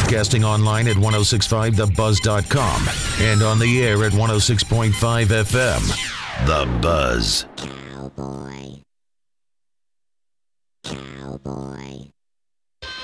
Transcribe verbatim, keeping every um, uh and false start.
Broadcasting online at ten sixty-five the buzz dot com and on the air at one oh six point five F M. The Buzz.